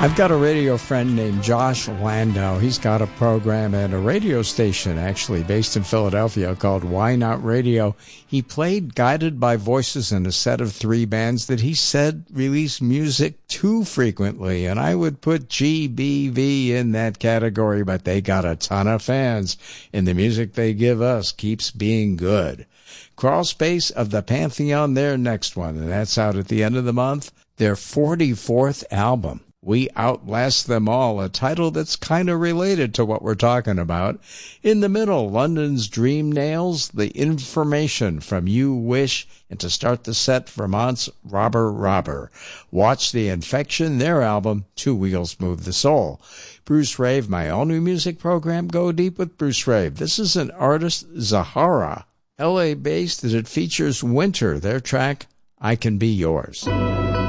I've got a radio friend named Josh Landau. He's got a program at a radio station, actually, based in Philadelphia called Why Not Radio. He played Guided by Voices in a set of 3 bands that he said release music too frequently, and I would put GBV in that category, but they got a ton of fans, and the music they give us keeps being good. Crawl Space of the Pantheon, their next one, and that's out at the end of the month, their 44th album. We Outlast Them All, a title that's kind of related to what we're talking about. In the middle, London's Dream Nails, The Information from You Wish, and to start the set, Vermont's Robber. Watch The Infection, their album, Two Wheels Move the Soul. Bruce Rave, my all-new music program, Go Deep with Bruce Rave. This is an artist, Zahara, LA-based, that it features Winter, their track, I Can Be Yours.